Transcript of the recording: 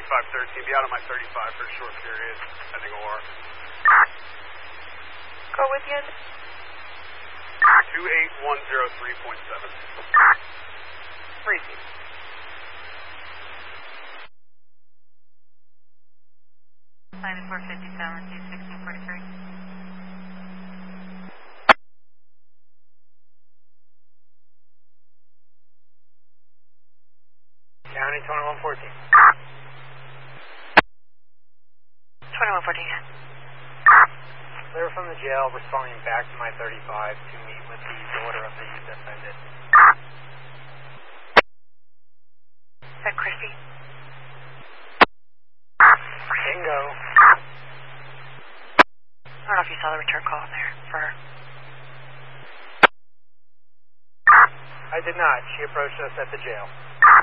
2513. Be out of my 35 for a short period. Heading OR. Go with you. 28103.7. Receive. Line 457, 1643. County 2114. 2114, yeah. Clear from the jail, responding back to my 35 to meet with the daughter of the defendant. Is that Christy? Bingo. I don't know if you saw the return call in there for her. I did not. She approached us at the jail.